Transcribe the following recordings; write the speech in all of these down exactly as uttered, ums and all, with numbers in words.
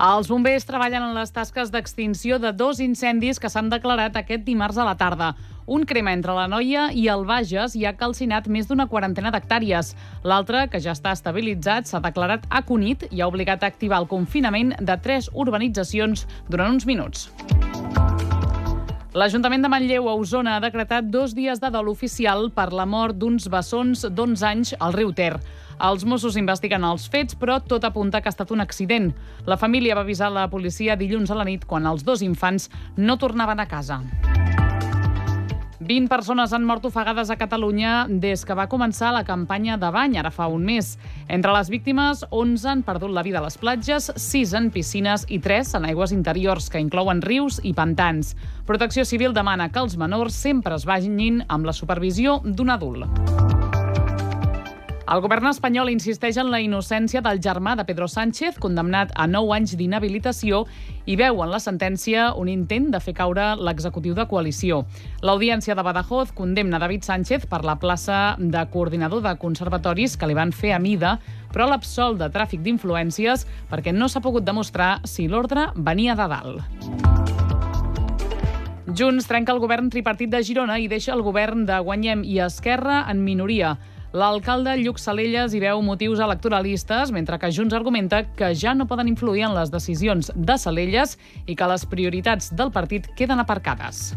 Els bombers treballen en les tasques d'extinció de dos incendis que s'han declarat aquest dimarts a la tarda. Un crema entre la Noia i el Bages i ha calcinat més d'una quarantena d'hectàrees. L'altre, que ja està estabilitzat, s'ha declarat a Cunit i ha obligat a activar el confinament de tres urbanitzacions durant uns minuts. L'Ajuntament de Manlleu, a Osona, ha decretat dos dies de dol oficial per la mort d'uns bessons d'onze anys al riu Ter. Els Mossos investiguen els fets, però tot apunta que ha estat un accident. La família va avisar la policia dilluns a la nit quan els dos infants no tornaven a casa. vint persones han mort ofegades a Catalunya des que va començar la campanya de bany, ara fa un mes. Entre les víctimes, onze han perdut la vida a les platges, sis en piscines i tres en aigües interiors, que inclouen rius i pantans. Protecció Civil demana que els menors sempre es banyin amb la supervisió d'un adult. El govern espanyol insisteix en la innocència del germà de Pedro Sánchez, condemnat a nou anys d'inhabilitació, i veu en la sentència un intent de fer caure l'executiu de coalició. L'Audiència de Badajoz condemna David Sánchez per la plaça de coordinador de conservatoris que li van fer a mida, però l'absol de tràfic d'influències perquè no s'ha pogut demostrar si l'ordre venia de dalt. Junts trenca el govern tripartit de Girona i deixa el govern de Guanyem i Esquerra en minoria. L'alcalde Lluc Salelles hi veu motius electoralistes, mentre que Junts argumenta que ja no poden influir en les decisions de Salelles i que les prioritats del partit queden aparcades.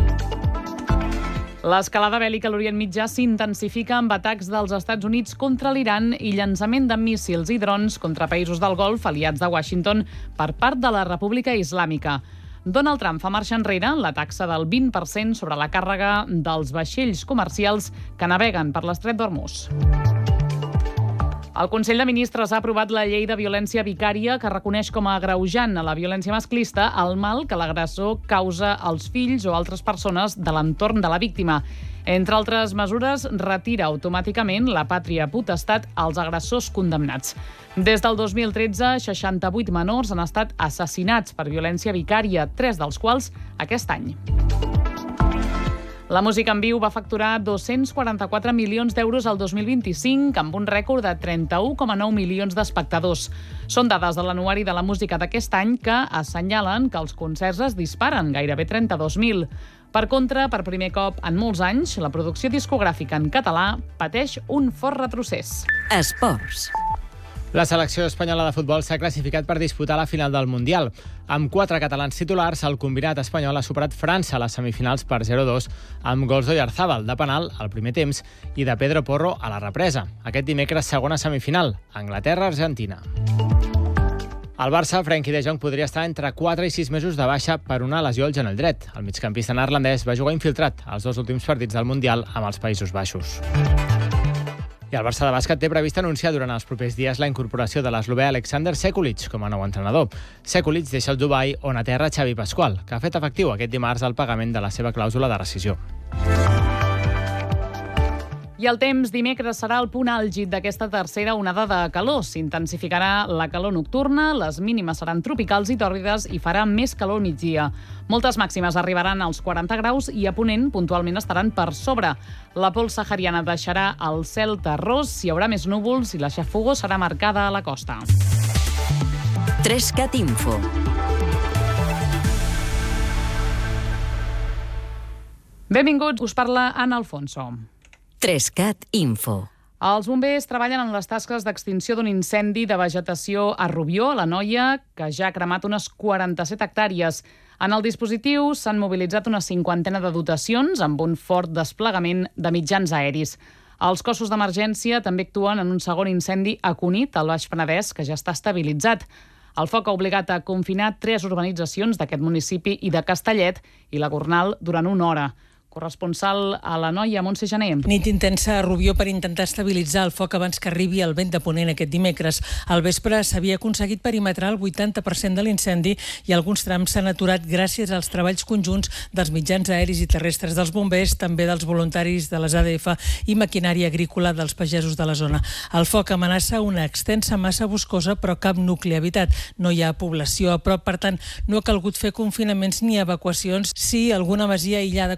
L'escalada bèl·lica a l'Orient Mitjà s'intensifica amb atacs dels Estats Units contra l'Iran i llançament de míssils i drons contra països del Golf aliats de Washington per part de la República Islàmica. Donald Trump fa marxa enrere la taxa del vint per cent sobre la càrrega dels vaixells comercials que naveguen per l'estret d'Hormuz. El Consell de Ministres ha aprovat la llei de violència vicària que reconeix com a agreujant a la violència masclista el mal que l'agressor causa als fills o altres persones de l'entorn de la víctima. Entre altres mesures, retira automàticament la pàtria potestat als agressors condemnats. Des del dos mil tretze, seixanta-vuit menors han estat assassinats per violència vicària, tres dels quals aquest any. La música en viu va facturar dos-cents quaranta-quatre milions d'euros el dos mil vint-i-cinc, amb un rècord de trenta-u coma nou milions d'espectadors. Són dades de l'anuari de la música d'aquest any que assenyalen que els concerts es disparen, gairebé trenta-dos mil. Per contra, per primer cop en molts anys, la producció discogràfica en català pateix un fort retrocés. Esports. La selecció espanyola de futbol s'ha classificat per disputar la final del Mundial. Amb quatre catalans titulars, el combinat espanyol ha superat França a les semifinals per zero a dos amb gols d'Oyarzabal de penal al primer temps i de Pedro Porro a la represa. Aquest dimecres, segona semifinal, Anglaterra-Argentina. El Barça, Frenkie de Jong, podria estar entre quatre i sis mesos de baixa per una lesió al genoll dret. El migcampista neerlandès va jugar infiltrat als dos últims partits del Mundial amb els Països Baixos. I el Barça de bàsquet té previst anunciar durant els propers dies la incorporació de l'eslovè Alexander Sekulic com a nou entrenador. Sekulic deixa el Dubai, on aterra Xavi Pascual, que ha fet efectiu aquest dimarts el pagament de la seva clàusula de rescissió. I el temps dimecres serà el punt àlgid d'aquesta tercera onada de calor. S'intensificarà la calor nocturna, les mínimes seran tropicals i tòrrides i farà més calor al migdia. Moltes màximes arribaran als quaranta graus i a Ponent puntualment estaran per sobre. La pols sahariana deixarà el cel terrós, hi haurà més núvols i la xafogor serà marcada a la costa. Trescat Info. Benvinguts, us parla Anna Alfonso. Trescat Info. Els bombers treballen en les tasques d'extinció d'un incendi de vegetació a Rubió, a la Noia, que ja ha cremat unes quaranta-set hectàrees. En el dispositiu s'han mobilitzat una cinquantena de dotacions amb un fort desplegament de mitjans aeris. Els cossos d'emergència també actuen en un segon incendi a Cunit, al Baix Penedès, que ja està estabilitzat. El foc ha obligat a confinar tres urbanitzacions d'aquest municipi i de Castellet i la Gornal durant una hora. Corresponsal a la Noia, Montse Janer. Nit intensa a Rubió per intentar estabilitzar el foc abans que arribi el vent de ponent aquest dimecres. Al vespre s'havia aconseguit perimetrar el vuitanta per cent de l'incendi i alguns trams s'han aturat gràcies als treballs conjunts dels mitjans aeris i terrestres dels bombers, també dels voluntaris de les A D F i maquinària agrícola dels pagesos de la zona. El foc amenaça una extensa massa boscosa, però cap nucli habitat. No hi ha població a prop, per tant, no ha calgut fer confinaments ni evacuacions. Sí, alguna masia aïllada, com explica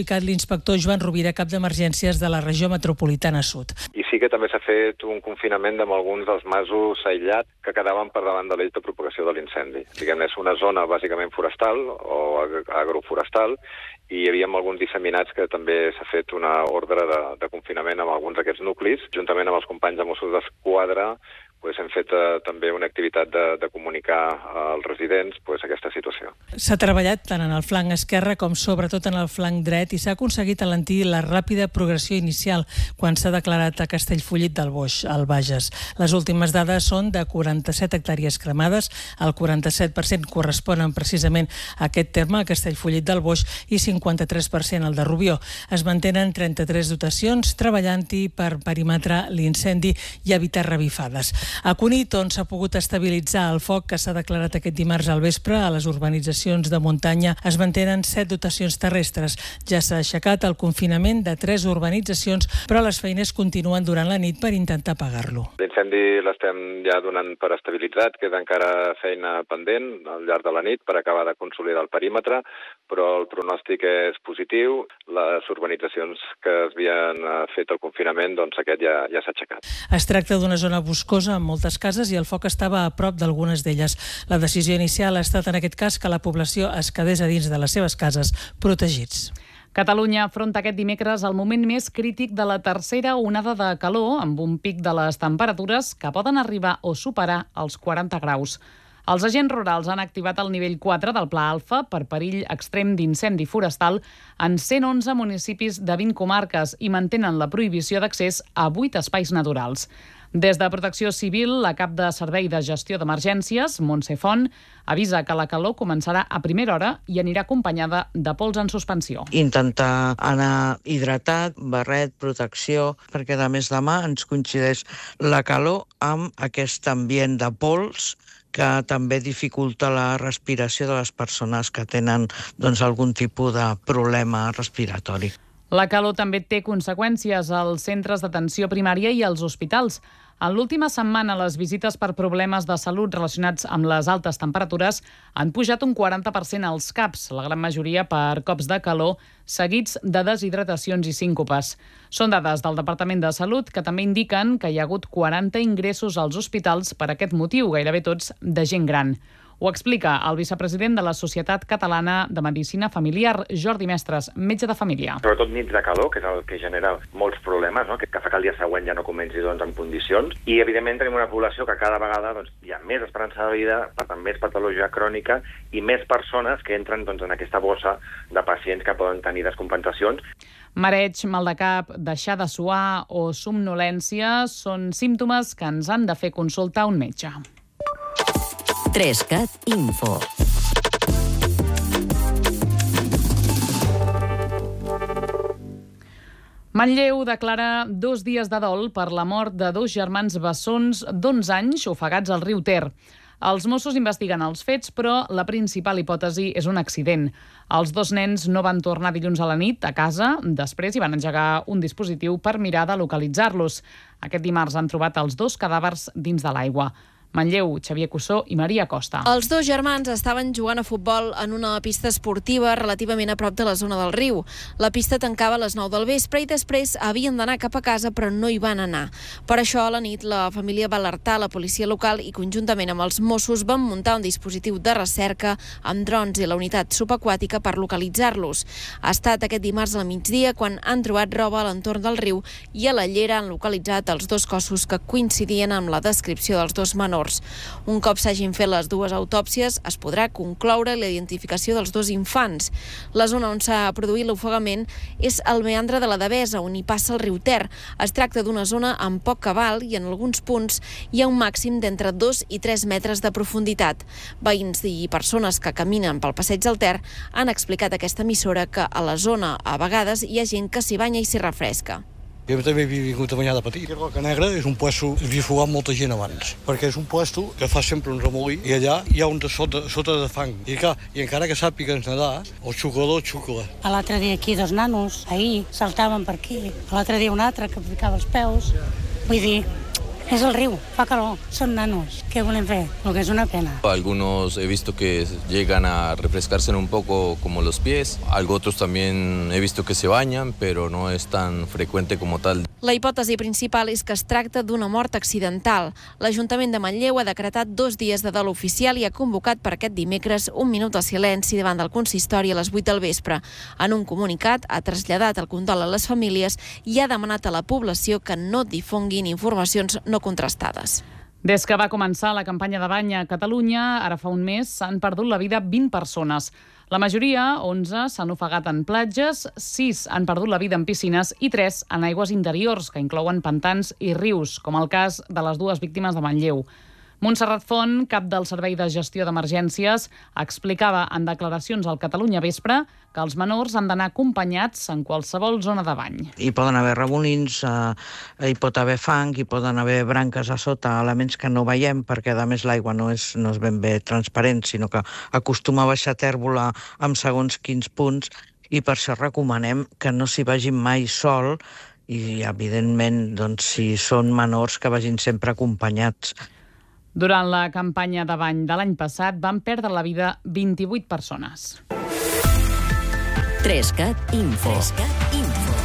explicat l'inspector Joan Rovira, cap d'emergències de la regió metropolitana sud. I sí que també s'ha fet un confinament amb alguns dels masos aïllats que quedaven per davant de l'eix de propagació de l'incendi. Diguem-ne, és una zona bàsicament forestal o agroforestal, i hi havia alguns disseminats que també s'ha fet una ordre de, de confinament amb alguns d'aquests nuclis. Juntament amb els companys de Mossos d'Esquadra pues, hem fet eh, també una activitat de, de comunicar als residents pues, aquesta situació. S'ha treballat tant en el flanc esquerre com sobretot en el flanc dret i s'ha aconseguit alentir la ràpida progressió inicial quan s'ha declarat a Castellfollit del Boix, al Bages. Les últimes dades són de quaranta-set hectàrees cremades, el quaranta-set per cent corresponen precisament a aquest terme, a Castellfollit del Boix, i cinquanta-tres per cent al de Rubió. Es mantenen trenta-tres dotacions treballant-hi per perimetrar l'incendi i evitar revifades. A Cunit, on s'ha pogut estabilitzar el foc que s'ha declarat aquest dimarts al vespre a les urbanitzacions de muntanya, es mantenen set dotacions terrestres. Ja s'ha aixecat el confinament de tres urbanitzacions, però les feines continuen durant la nit per intentar apagar-lo. L'incendi l'estem ja donant per estabilitzat, queda encara feina pendent al llarg de la nit per acabar de consolidar el perímetre, però el pronòstic és positiu. Les urbanitzacions que havien fet el confinament, doncs aquest ja, ja s'ha aixecat. Es tracta d'una zona boscosa amb moltes cases i el foc estava a prop d'algunes d'elles. La decisió inicial ha estat en aquest cas que la població es quedés a dins de les seves cases protegits. Catalunya afronta aquest dimecres el moment més crític de la tercera onada de calor, amb un pic de les temperatures que poden arribar o superar els quaranta graus. Els agents rurals han activat el nivell quatre del Pla Alfa per perill extrem d'incendi forestal en cent onze municipis de vint comarques i mantenen la prohibició d'accés a vuit espais naturals. Des de Protecció Civil, la cap de Servei de Gestió d'Emergències, Montse Font, avisa que la calor començarà a primera hora i anirà acompanyada de pols en suspensió. Intentar anar hidratat, barret, protecció, perquè de més demà ens coincideix la calor amb aquest ambient de pols que també dificulta la respiració de les persones que tenen doncs, algun tipus de problema respiratori. La calor també té conseqüències als centres d'atenció primària i als hospitals. En l'última setmana, les visites per problemes de salut relacionats amb les altes temperatures han pujat un quaranta per cent als C A Ps, la gran majoria per cops de calor, seguits de deshidratacions i síncopes. Són dades del Departament de Salut que també indiquen que hi ha hagut quaranta ingressos als hospitals per aquest motiu, gairebé tots de gent gran. Ho explica el vicepresident de la Societat Catalana de Medicina Familiar, Jordi Mestres, metge de família. Sobretot nits de calor, que és el que genera molts problemes, no? que, que fa que el dia següent ja no comenci doncs, en condicions. I, evidentment, tenim una població que cada vegada doncs, hi ha més esperança de vida, per tant, més patologia crònica i més persones que entren doncs, en aquesta bossa de pacients que poden tenir descompensacions. Mareig, mal de cap, deixar de suar o somnolència són símptomes que ens han de fer consultar un metge. Trescat Info. Manlleu declara dos dies de dol per la mort de dos germans bessons d'onze anys ofegats al riu Ter. Els Mossos investiguen els fets, però la principal hipòtesi és un accident. Els dos nens no van tornar dilluns a la nit a casa, després hi van engegar un dispositiu per mirar de localitzar-los. Aquest dimarts han trobat els dos cadàvers dins de l'aigua. Manlleu, Xavier Cussó i Maria Costa. Els dos germans estaven jugant a futbol en una pista esportiva relativament a prop de la zona del riu. La pista tancava a les nou del vespre i després havien d'anar cap a casa, però no hi van anar. Per això, a la nit, la família va alertar la policia local i, conjuntament amb els Mossos, van muntar un dispositiu de recerca amb drons i la unitat subaquàtica per localitzar-los. Ha estat aquest dimarts al migdia quan han trobat roba a l'entorn del riu i a la llera han localitzat els dos cossos que coincidien amb la descripció dels dos menors. Un cop s'hagin fet les dues autòpsies, es podrà concloure la identificació dels dos infants. La zona on s'ha produït l'ofegament és el meandre de la Devesa, on hi passa el riu Ter. Es tracta d'una zona amb poc cabal i en alguns punts hi ha un màxim d'entre dos i tres metres de profunditat. Veïns i persones que caminen pel passeig del Ter han explicat a aquesta emissora que a la zona a vegades hi ha gent que s'hi banya i s'hi refresca. Jo també he vingut a banyar de petit. Roca Negra és un puesto que havia fugat molta gent abans, perquè és un puesto que fa sempre un remolí i allà hi ha un de sota, sota de fang. I, clar, i encara que sàpigues nedar, el xuclador xucla. L'altre dia aquí dos nanos, ahir, saltaven per aquí. L'altre dia un altre que ficava els peus. Vull dir, Es el riu, fa calor, són nanos. ¿Qué volem fer? Lo que es una pena. Algunos he visto que llegan a refrescarse un poco como los pies. Algo otros también he visto que se bañan, pero no es tan frecuente como tal. La hipòtesi principal és que es tracta d'una mort accidental. L'Ajuntament de Manlleu ha decretat dos dies de dol oficial i ha convocat per aquest dimecres un minut de silenci davant del consistori a les vuit del vespre. En un comunicat ha traslladat el condol a les famílies i ha demanat a la població que no difonguin informacions no contrastades. Des que va començar la campanya de bany a Catalunya, ara fa un mes, s'han perdut la vida vint persones. La majoria, onze, s'han ofegat en platges, sis han perdut la vida en piscines i tres en aigües interiors, que inclouen pantans i rius, com el cas de les dues víctimes de Manlleu. Montserrat Font, cap del Servei de Gestió d'Emergències, explicava en declaracions al Catalunya Vespre que els menors han d'anar acompanyats en qualsevol zona de bany. Hi poden haver remolins, eh, hi pot haver fang, hi poden haver branques a sota, elements que no veiem, perquè a més l'aigua no és, no és ben bé transparent, sinó que acostuma a baixar tèrbola amb segons quins punts, i per això recomanem que no s'hi vagin mai sol i, evidentment, doncs, si són menors, que vagin sempre acompanyats. Durant la campanya de bany de l'any passat van perdre la vida vint-i-vuit persones. Trescat Info. Trescat Info.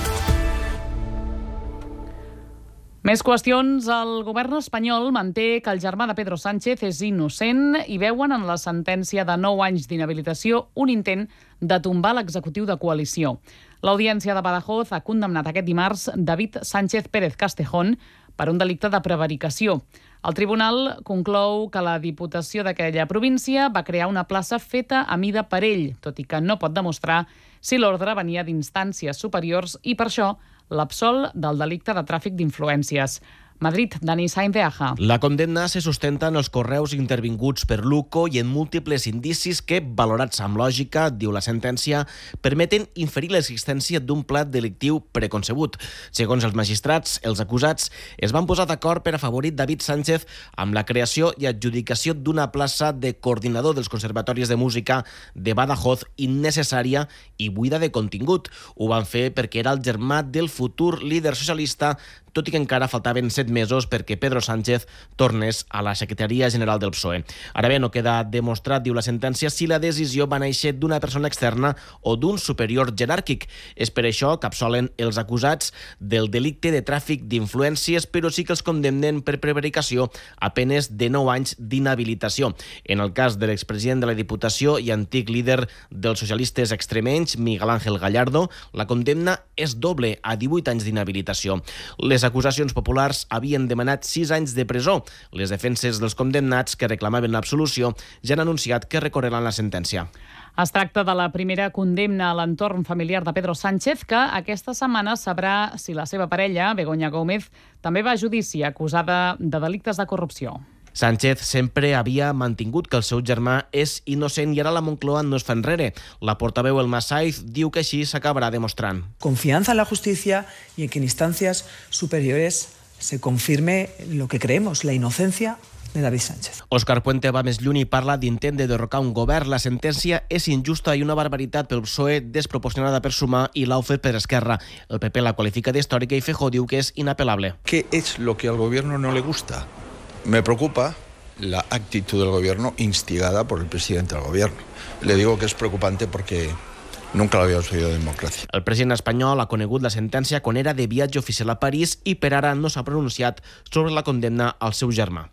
Més qüestions. El govern espanyol manté que el germà de Pedro Sánchez és innocent i veuen en la sentència de nou anys d'inhabilitació un intent de tombar l'executiu de coalició. L'Audiència de Badajoz ha condemnat aquest dimarts David Sánchez Pérez Castejón per un delicte de prevaricació. El tribunal conclou que la Diputació d'aquella província va crear una plaça feta a mida per ell, tot i que no pot demostrar si l'ordre venia d'instàncies superiors i per això l'absol del delicte de tràfic d'influències. Madrid, Dani Sainz de Aja. La condemna se sustenta en els correus intervinguts per Luco i en múltiples indicis que, valorats amb lògica, diu la sentència, permeten inferir l'existència d'un pla delictiu preconcebut. Segons els magistrats, els acusats es van posar d'acord per afavorir David Sánchez amb la creació i adjudicació d'una plaça de coordinador dels conservatoris de música de Badajoz innecessària i buida de contingut. Ho van fer perquè era el germà del futur líder socialista, tot i que encara faltaven set mesos perquè Pedro Sánchez tornés a la Secretaria General del P S O E. Ara bé, no queda demostrat, diu la sentència, si la decisió va néixer d'una persona externa o d'un superior jeràrquic. És per això que absolen els acusats del delicte de tràfic d'influències, però sí que els condemnen per prevaricació a penes de nou anys d'inhabilitació. En el cas de l'expresident de la Diputació i antic líder dels socialistes extremenys, Miguel Ángel Gallardo, la condemna és doble, a divuit anys d'inhabilitació. Les acusacions populars havien demanat sis anys de presó. Les defenses dels condemnats que reclamaven l'absolució ja han anunciat que recorreran la sentència. Es tracta de la primera condemna a l'entorn familiar de Pedro Sánchez, que aquesta setmana sabrà si la seva parella, Begoña Gómez, també va a judici acusada de delictes de corrupció. Sánchez sempre havia mantingut que el seu germà és innocent i ara la Moncloa no es fa enrere. La portaveu Elma Saiz diu que així s'acabarà demostrant. Confianza en la justicia y en que en instancias superiores se confirme lo que creemos, la inocencia de David Sánchez. Òscar Puente va més lluny i parla d'intent de derrocar un govern. La sentència és injusta i una barbaritat pel P S O E, desproporcionada per Sumar i l'Aufe per Esquerra. El P P la qualifica d'històrica i Feijóo diu que és inapel·lable. ¿Qué es lo que al gobierno no le gusta? Me preocupa la actitud del gobierno instigada por el presidente del gobierno. Le digo que es preocupante porque nunca lo habíamos oído en democracia. El president espanyol ha conegut la sentència quan era de viatge oficial a París i per ara no s'ha pronunciat sobre la condemna al seu germà.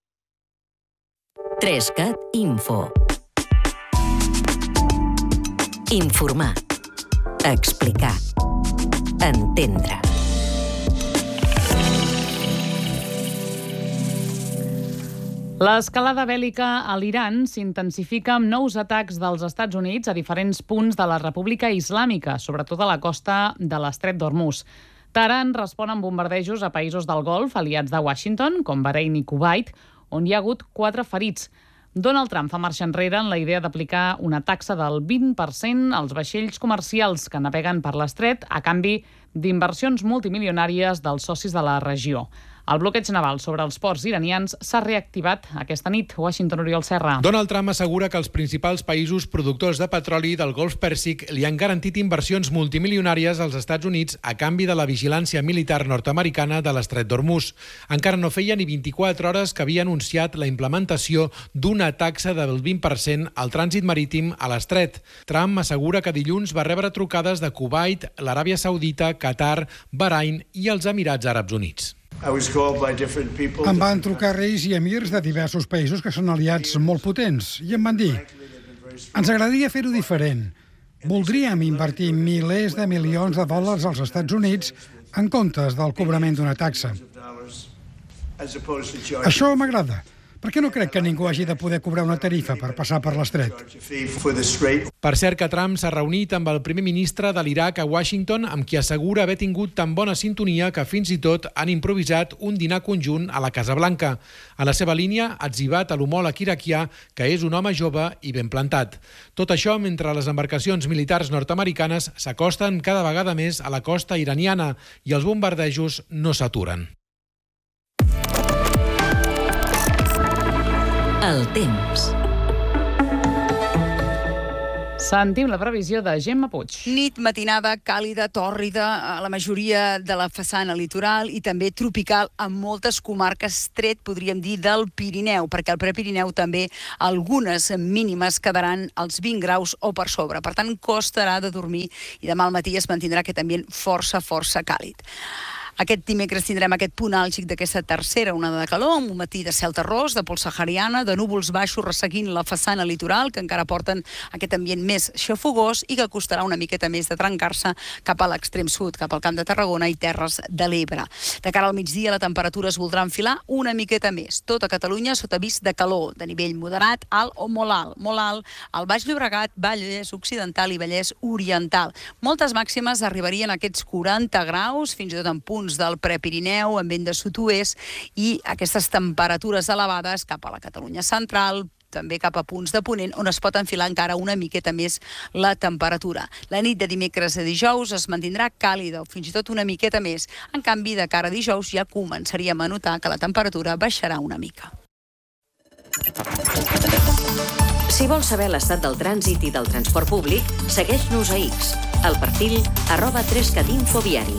Trescat Info. Informar. Explicar. Entendre. L'escalada bèl·lica a l'Iran s'intensifica amb nous atacs dels Estats Units a diferents punts de la República Islàmica, sobretot a la costa de l'Estret d'Hormuz. Teheran respon amb bombardejos a països del Golf aliats de Washington, com Bahrein i Kuwait, on hi ha hagut quatre ferits. Donald Trump fa marxa enrere en la idea d'aplicar una taxa del vint per cent als vaixells comercials que naveguen per l'estret a canvi d'inversions multimilionàries dels socis de la regió. El bloqueig naval sobre els ports iranians s'ha reactivat aquesta nit. Washington, Oriol Serra. Donald Trump assegura que els principals països productors de petroli del Golf Pèrsic li han garantit inversions multimilionàries als Estats Units a canvi de la vigilància militar nord-americana de l'Estret d'Hormuz. Encara no feia ni vint-i-quatre hores que havia anunciat la implementació d'una taxa del vint per cent al trànsit marítim a l'Estret. Trump assegura que dilluns va rebre trucades de Kuwait, l'Aràbia Saudita, Qatar, Bahrain i els Emirats Àrabs Units. Em van trucar reis i emirs de diversos països que són aliats molt potents i em van dir: ens agradaria fer-ho diferent. Voldríem invertir milers de milions de dòlars als Estats Units en comptes del cobrament d'una taxa. Això m'agrada, perquè no crec que ningú hagi de poder cobrar una tarifa per passar per l'estret. Per cert que Trump s'ha reunit amb el primer ministre de l'Iraq a Washington, amb qui assegura haver tingut tan bona sintonia que fins i tot han improvisat un dinar conjunt a la Casa Blanca. A la seva línia ha etzibat a l'homòleg iraquià, que és un home jove i ben plantat. Tot això mentre les embarcacions militars nord-americanes s'acosten cada vegada més a la costa iraniana i els bombardejos no s'aturen. El temps. Sentim la previsió de Gemma Puig. Nit matinada càlida, tòrrida a la majoria de la façana litoral i també tropical en moltes comarques, tret, podríem dir, del Pirineu, perquè al Prepirineu també algunes mínimes quedaran als vint graus o per sobre. Per tant, costarà de dormir i demà al matí es mantindrà aquest ambient força, força càlid. Aquest dimecres tindrem aquest punt àlgid d'aquesta tercera onada de calor, amb un matí de cel terrós, de pols sahariana, de núvols baixos resseguint la façana litoral, que encara porten aquest ambient més xafogós i que costarà una miqueta més de trencar-se cap a l'extrem sud, cap al Camp de Tarragona i Terres de l'Ebre. De cara al migdia, la temperatura es voldrà enfilar una miqueta més. Tota Catalunya sota avís de calor, de nivell moderat, alt o molt alt. Molt alt al Baix Llobregat, Vallès Occidental i Vallès Oriental. Moltes màximes arribarien a aquests quaranta graus, fins i tot en punts del Prepirineu, en vent de sud-oest, i aquestes temperatures elevades cap a la Catalunya central, també cap a punts de ponent, on es pot enfilar encara una miqueta més la temperatura. La nit de dimecres a dijous es mantindrà càlida, o fins i tot una miqueta més. En canvi, de cara a dijous ja començaríem a notar que la temperatura baixarà una mica. Si vols saber l'estat del trànsit i del transport públic, segueix-nos a X, al perfil arroba trescat infoviari.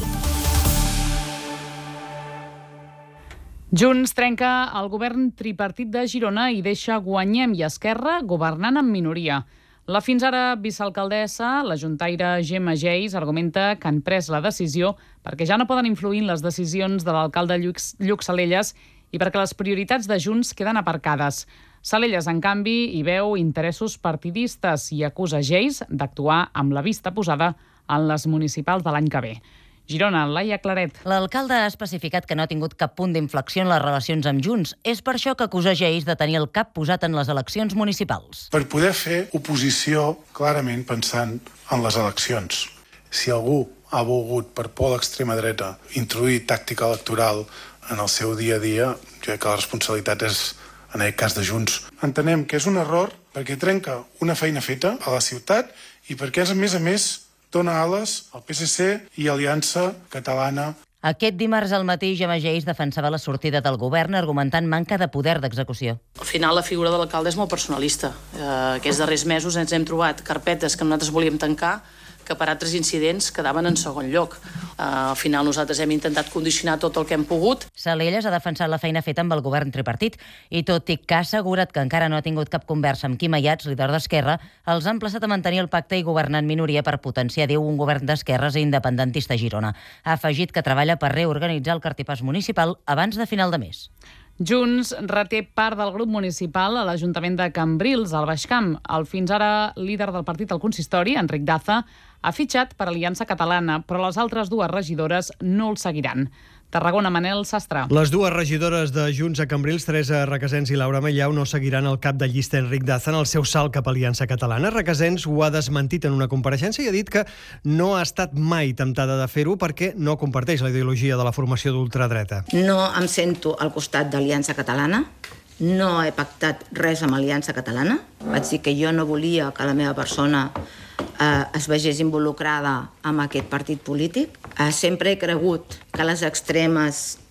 Junts trenca el govern tripartit de Girona i deixa Guanyem i Esquerra governant en minoria. La fins ara vicealcaldessa, la juntaire Gemma Geis, argumenta que han pres la decisió perquè ja no poden influir en les decisions de l'alcalde Lluc, Lluc Salelles i perquè les prioritats de Junts queden aparcades. Salelles, en canvi, hi veu interessos partidistes i acusa Geis d'actuar amb la vista posada en les municipals de l'any que ve. Girona, Laia Claret. L'alcalde ha especificat que no ha tingut cap punt d'inflexió en les relacions amb Junts. És per això que acusa Geis de tenir el cap posat en les eleccions municipals. Per poder fer oposició clarament pensant en les eleccions. Si algú ha volgut, per por a l'extrema dreta, introduir tàctica electoral en el seu dia a dia, jo crec que la responsabilitat és, en aquest cas de Junts. Entenem que és un error perquè trenca una feina feta a la ciutat i perquè és, a més a més, dona ales al P S C i Aliança Catalana. Aquest dimarts al matí, Gemma Geis defensava la sortida del govern argumentant manca de poder d'execució. Al final, la figura de l'alcalde és molt personalista. Eh, aquests darrers mesos ens hem trobat carpetes que nosaltres volíem tancar, que per altres incidents quedaven en segon lloc. Eh, al final nosaltres hem intentat condicionar tot el que hem pogut. Salelles ha defensat la feina feta amb el govern tripartit i tot i que ha assegurat que encara no ha tingut cap conversa amb Quim Ayats, líder d'Esquerra, els ha emplaçat a mantenir el pacte i governar en minoria per potenciar, diu, un govern d'esquerres i independentista a Girona. Ha afegit que treballa per reorganitzar el cartipàs municipal abans de final de mes. Junts reté part del grup municipal a l'Ajuntament de Cambrils, al Baix Camp. El fins ara líder del partit al consistori, Enric Daza, ha fitxat per Aliança Catalana, però les altres dues regidores no el seguiran. Tarragona, Manel Sastre. Les dues regidores de Junts a Cambrils, Teresa Requesens i Laura Mellau, no seguiran el cap de llista Enric Daza en el seu salt cap a Aliança Catalana. Requesens ho ha desmentit en una compareixença i ha dit que no ha estat mai temptada de fer-ho perquè no comparteix la ideologia de la formació d'ultradreta. No em sento al costat d'Aliança Catalana, no he pactat res amb Aliança Catalana. Vaig dir que jo no volia que la meva persona eh, es vegés involucrada amb aquest partit polític. Eh, sempre he cregut que les extremes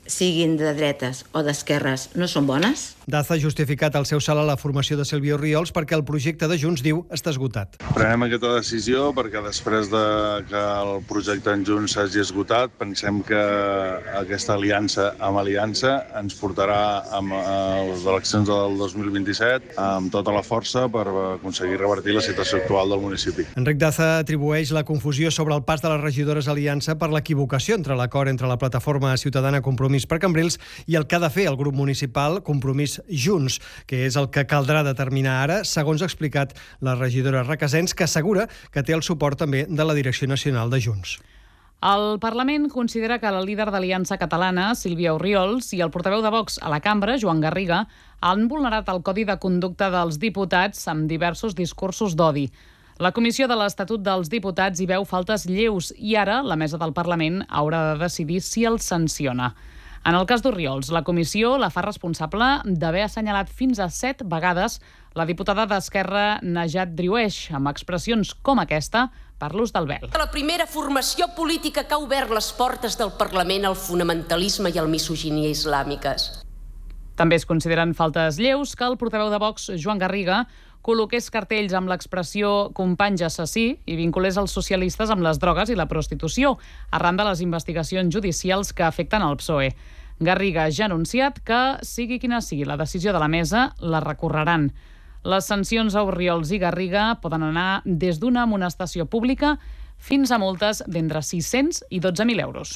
siguin de dretes o d'esquerres, no són bones? Daza ha justificat el seu salt a la formació de Sílvia Orriols perquè el projecte de Junts, diu, està esgotat. Prenem aquesta decisió perquè després de que el projecte en Junts s'hagi esgotat, pensem que aquesta aliança amb aliança ens portarà a les eleccions del dos mil vint-i-set amb tota la força per aconseguir revertir la situació actual del municipi. Enric Daza atribueix la confusió sobre el pas de les regidores Aliança per l'equivocació entre l'acord entre la plataforma ciutadana Compromís per Cambrils i el que ha de fer el grup municipal Compromís Junts, que és el que caldrà determinar ara, segons ha explicat la regidora Requesens, que assegura que té el suport també de la Direcció Nacional de Junts. El Parlament considera que la líder d'Aliança Catalana, Sílvia Orriols, i el portaveu de Vox a la cambra, Joan Garriga, han vulnerat el Codi de Conducta dels Diputats amb diversos discursos d'odi. La Comissió de l'Estatut dels Diputats hi veu faltes lleus i ara la mesa del Parlament haurà de decidir si el sanciona. En el cas d'Orriols, la comissió la fa responsable d'haver assenyalat fins a set vegades la diputada d'Esquerra Najat Driouech, amb expressions com aquesta per l'ús del vel. La primera formació política que ha obert les portes del Parlament al fonamentalisme i al misoginia islàmiques. També es consideren faltes lleus que el portaveu de Vox, Joan Garriga, col·loqués cartells amb l'expressió companys assassí i vinculés els socialistes amb les drogues i la prostitució, arran de les investigacions judicials que afecten el P S O E. Garriga ja ha anunciat que, sigui quina sigui la decisió de la mesa, la recorreran. Les sancions a Orriols i Garriga poden anar des d'una amonestació pública fins a multes d'entre sis-cents i dotze mil euros.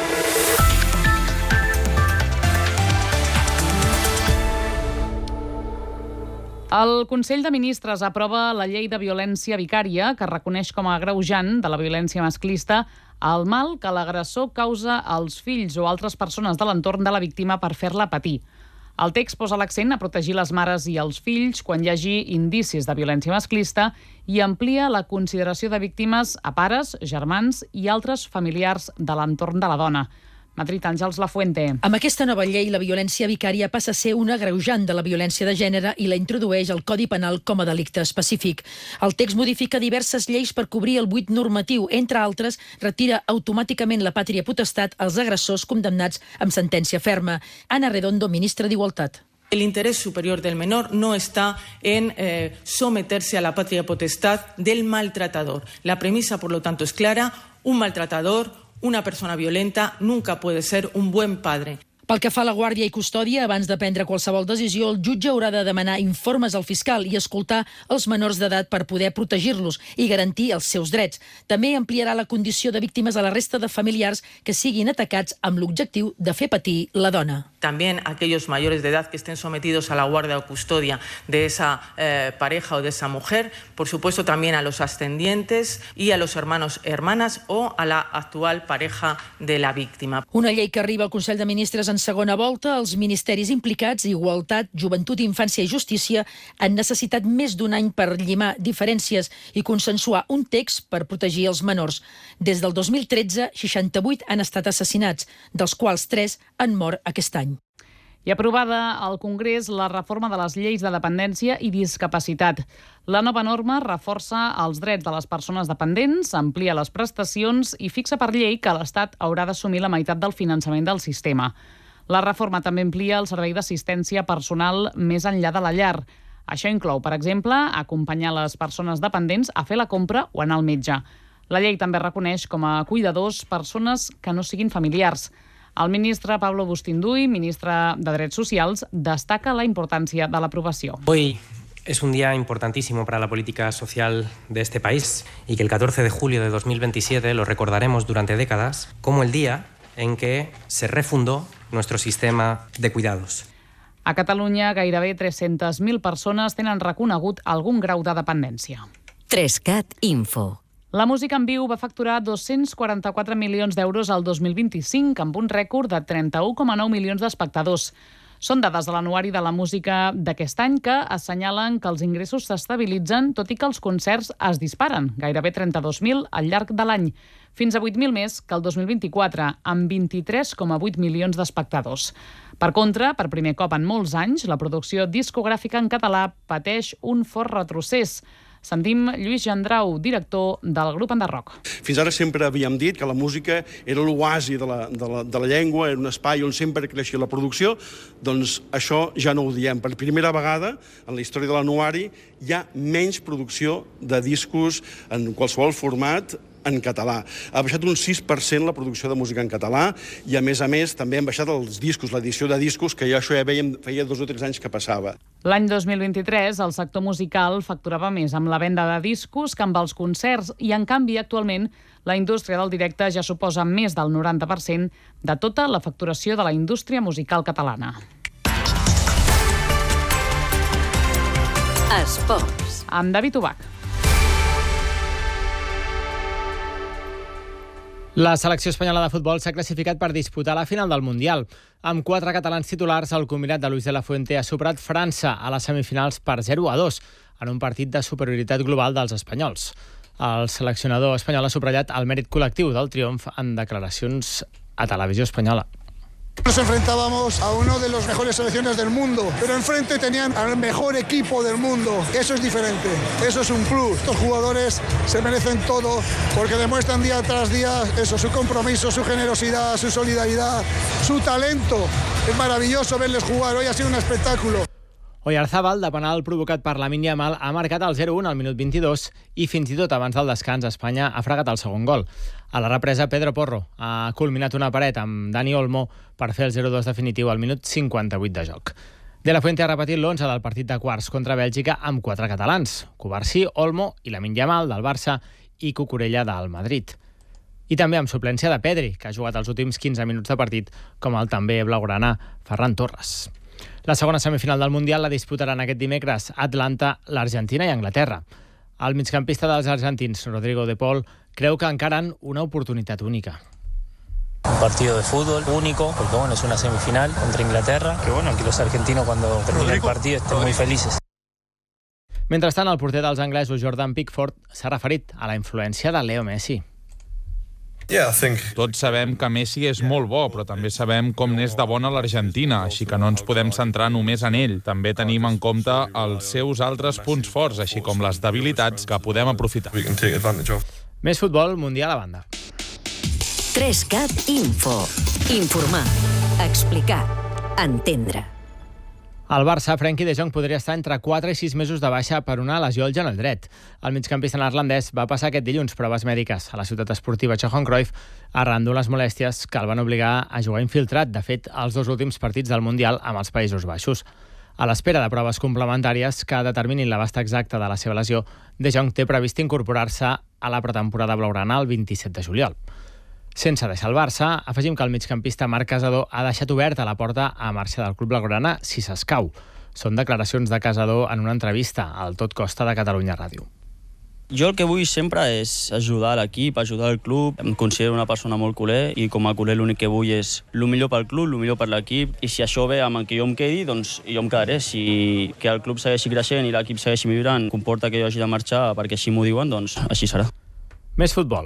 El Consell de Ministres aprova la llei de violència vicària que reconeix com a agreujant de la violència masclista el mal que l'agressor causa als fills o altres persones de l'entorn de la víctima per fer-la patir. El text posa l'accent a protegir les mares i els fills quan hi hagi indicis de violència masclista i amplia la consideració de víctimes a pares, germans i altres familiars de l'entorn de la dona. Madrid, Àngels Lafuente. Amb aquesta nova llei, la violència vicària passa a ser un agreujant de la violència de gènere i la introdueix al Codi Penal com a delicte específic. El text modifica diverses lleis per cobrir el buit normatiu. Entre altres, retira automàticament la pàtria potestat als agressors condemnats amb sentència ferma. Ana Redondo, ministra d'Igualtat. El interés superior del menor no está en eh, someterse a la patria potestad del maltratador. La premisa, por lo tanto, es clara. Un maltratador, una persona violenta, nunca puede ser un buen padre. Pel que fa a la guàrdia i custòdia, abans de prendre qualsevol decisió, el jutge haurà de demanar informes al fiscal i escoltar els menors d'edat per poder protegir-los i garantir els seus drets. També ampliarà la condició de víctimes a la resta de familiars que siguin atacats amb l'objectiu de fer patir la dona. También aquellos mayores de edad que estén sometidos a la guardia o custodia de esa eh, pareja o de esa mujer, por supuesto también a los ascendientes y a los hermanos hermanas o a la actual pareja de la víctima. Una llei que arriba al Consell de Ministres en segona volta. Els ministeris implicats, Igualtat, Joventut, Infància i Justícia, han necessitat més d'un any per llimar diferències i consensuar un text per protegir els menors. Des del dos mil tretze, seixanta-vuit han estat assassinats, dels quals tres han mort aquest any. I aprovada al Congrés la reforma de les lleis de dependència i discapacitat. La nova norma reforça els drets de les persones dependents, amplia les prestacions i fixa per llei que l'Estat haurà d'assumir la meitat del finançament del sistema. La reforma també amplia el servei d'assistència personal més enllà de la llar. Això inclou, per exemple, acompanyar les persones dependents a fer la compra o anar al metge. La llei també reconeix com a cuidadors persones que no siguin familiars. El ministre Pablo Bustinduy, ministre de Drets Socials, destaca la importància de l'aprovació. Hoy es un día importantísimo para la política social de este país y que el catorce de julio de dos mil veintisiete lo recordaremos durante décadas como el día en que se refundó nuestro sistema de cuidados. A Catalunya, gairebé tres-centes mil persones tenen reconegut algun grau de dependència. Trescat Info. La música en viu va facturar dos-cents quaranta-quatre milions d'euros al dos mil vint-i-cinc, amb un rècord de trenta-u coma nou milions d'espectadors. Són dades de l'anuari de la música d'aquest any que assenyalen que els ingressos s'estabilitzen, tot i que els concerts es disparen, gairebé trenta-dos mil al llarg de l'any, fins a vuit mil més que el dos mil vint-i-quatre, amb vint-i-tres coma vuit milions d'espectadors. Per contra, per primer cop en molts anys, la producció discogràfica en català pateix un fort retrocés. Sentim Lluís Gendrau, director del grup Enderroc. Fins ara sempre havíem dit que la música era l'oasi de, la, de, la, de la llengua, era un espai on sempre creixia la producció, doncs això ja no ho diem. Per primera vegada en la història de l'anuari hi ha menys producció de discos en qualsevol format en català. Ha baixat un sis per cent la producció de música en català i, a més a més, també han baixat els discos, l'edició de discos, que ja això ja veiem feia dos o tres anys que passava. L'any dos mil vint-i-tres, el sector musical facturava més amb la venda de discos que amb els concerts i, en canvi, actualment, la indústria del directe ja suposa més del noranta per cent de tota la facturació de la indústria musical catalana. Esports. Amb David Ubach. La selecció espanyola de futbol s'ha classificat per disputar la final del Mundial. Amb quatre catalans titulars, el combinat de Luis de la Fuente ha superat França a les semifinals per zero a dos, en un partit de superioritat global dels espanyols. El seleccionador espanyol ha subratllat el mèrit col·lectiu del triomf en declaracions a Televisió Espanyola. Nos enfrentábamos a uno de los mejores selecciones del mundo, pero enfrente tenían al mejor equipo del mundo. Eso es diferente, eso es un plus. Estos jugadores se merecen todo porque demuestran día tras día eso, su compromiso, su generosidad, su solidaridad, su talento. Es maravilloso verles jugar, hoy ha sido un espectáculo. Oyarzábal, de penal provocat per Lamine Yamal, ha marcat el zero a un al minut vint-i-dos i fins i tot abans del descans Espanya ha fregat el segon gol. A la represa, Pedro Porro ha culminat una paret amb Dani Olmo per fer el zero a dos definitiu al minut cinquanta-vuit de joc. De la Fuente ha repetit l'onze del partit de quarts contra Bèlgica amb quatre catalans: Cubarsí, Olmo i Lamine Yamal, del Barça, i Cucurella, del Madrid. I també amb suplència de Pedri, que ha jugat els últims quinze minuts de partit, com el també blaugrana Ferran Torres. La segona semifinal del Mundial la disputaran aquest dimecres Atlanta, l'Argentina i Anglaterra. El migcampista dels argentins, Rodrigo de Paul, creu que encara una oportunitat única. Un partido de fútbol único, porque bueno, es una semifinal contra Inglaterra, que bueno, que los argentinos cuando termine el partido estén muy felices. Mentrestant, el porter dels anglesos, Jordan Pickford, s'ha referit a la influència de Leo Messi. Tots sabem que Messi és molt bo, però també sabem com n'és de bona l'Argentina, així que no ens podem centrar només en ell. També tenim en compte els seus altres punts forts, així com les debilitats que podem aprofitar. Més futbol mundial a banda. tres cat Info. Informar, explicar, entendre. El Barça, Frenkie de Jong, podria estar entre quatre i sis mesos de baixa per una lesió al genoll dret. El migcampista neerlandès va passar aquest dilluns proves mèdiques a la ciutat esportiva Johan Cruyff arran d'unes molèsties que el van obligar a jugar infiltrat, de fet, els dos últims partits del Mundial amb els Països Baixos. A l'espera de proves complementàries que determinin l'abast exacte de la seva lesió, de Jong té previst incorporar-se a la pretemporada blaugrana el vint-i-set de juliol. Sense deixar el Barça, afegim que el migcampista Marc Casador ha deixat oberta la porta a marxar del club blaugrana si s'escau. Són declaracions de Casador en una entrevista al Tot Costa de Catalunya Ràdio. Jo el que vull sempre és ajudar l'equip, ajudar el club. Em considero una persona molt culer i com a culer l'únic que vull és el millor pel club, el millor per l'equip, i si això ve amb el que jo em quedi, doncs jo em quedaré. Si que el club segueixi creixent i l'equip segueixi millorant comporta que jo hagi de marxar perquè així m'ho diuen, doncs així serà. Més futbol.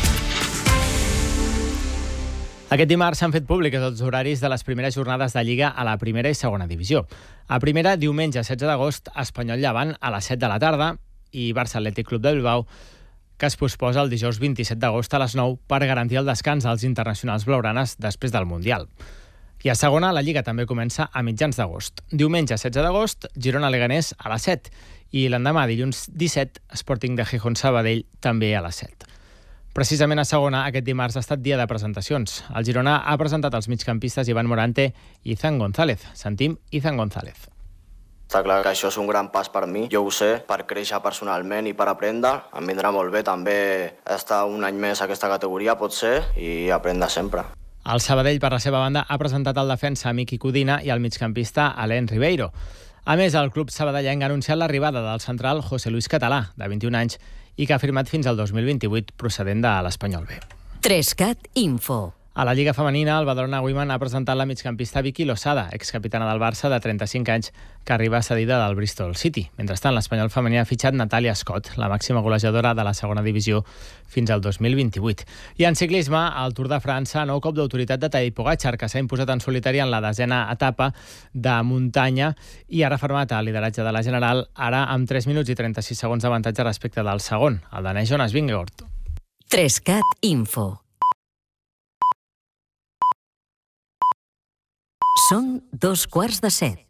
Aquest dimarts s'han fet públics els horaris de les primeres jornades de Lliga a la primera i segona divisió. A primera, diumenge setze d'agost, Espanyol Llevant a les set de la tarda i Barça Atlètic Club de Bilbao, que es posposa el dijous vint-i-set d'agost a les nou per garantir el descans als internacionals blaugranes després del Mundial. I a segona, la Lliga també comença a mitjans d'agost. Diumenge setze d'agost, Girona-Leganés a les set i l'endemà, dilluns disset, Sporting de Gijón Sabadell també a les set. Precisament a segona, aquest dimarts ha estat dia de presentacions. El Girona ha presentat els migcampistes Ivan Morante i Izan González. Sentim Izan González. Està clar que això és un gran pas per mi, jo ho sé, per créixer personalment i per aprendre. Em vindrà molt bé també estar un any més a aquesta categoria, pot ser, i aprendre sempre. El Sabadell, per la seva banda, ha presentat el defensa Miki Codina i el migcampista Alain Ribeiro. A més, el club sabadellenc ha anunciat l'arribada del central José Luis Català, de vint-i-un anys, i que ha firmat fins al dos mil vint-i-vuit procedent de l'Espanyol B. tres cat Info. A la Lliga Femenina, el Badalona Women ha presentat la migcampista Vicky Losada, excapitana del Barça de trenta-cinc anys, que arriba cedida del Bristol City. Mentrestant, l'Espanyol femení ha fitxat Natàlia Scott, la màxima golejadora de la segona divisió fins al dos mil vint-i-vuit. I en ciclisme, al Tour de França, nou cop d'autoritat de Tadej Pogačar, que s'ha imposat en solitari en la desena etapa de muntanya i ha refermat el lideratge de la General, ara amb tres minuts i trenta-sis segons d'avantatge respecte del segon, el danès Jonas Vingegaard. Trescat Info. Són dos quarts de set.